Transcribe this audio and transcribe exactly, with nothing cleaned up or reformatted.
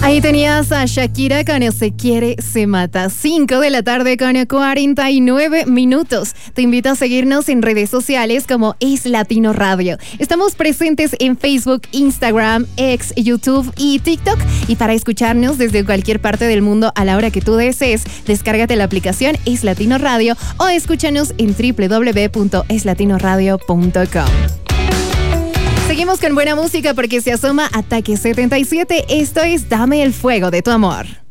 Ahí tenías a Shakira con Se Quiere, Se Mata. cinco de la tarde con cuarenta y nueve minutos. Te invito a seguirnos en redes sociales como Es Latino Radio. Estamos presentes en Facebook, Instagram, X, YouTube y TikTok. Y para escucharnos desde cualquier parte del mundo a la hora que tú desees, descárgate la aplicación Es Latino Radio o escúchanos en doble u doble u doble u punto es latino radio punto com. Seguimos con buena música porque se asoma Ataque setenta y siete. Esto es Dame el fuego de tu amor.